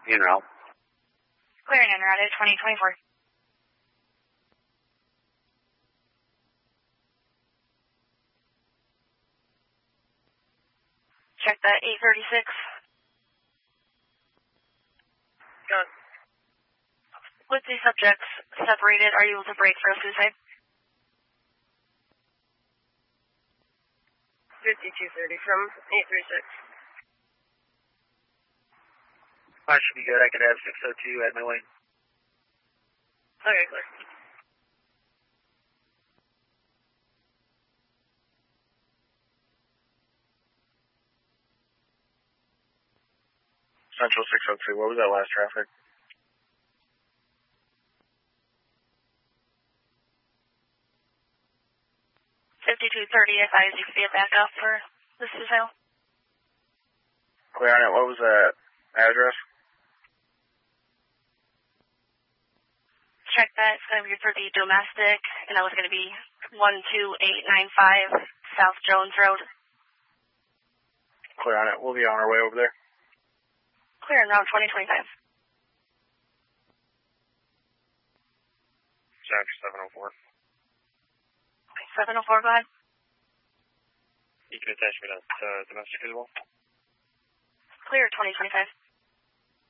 En route. Clearing en route 2024. Check that 836. Done. With the subjects separated, are you able to brake for a suicide? 5230 from 836. I should be good. I could have 602 at my lane. Okay, clear. Central 603, what was that last traffic? Advise you could be a backup for this sale. Clear on it. What was that address? Check that. It's going to be for the domestic, and that was going to be 12895 South Jones Road. Clear on it. We'll be on our way over there. Clear in route 2025. Jack 704. 704, go ahead. You can attach me to domestic as well. Clear 2025.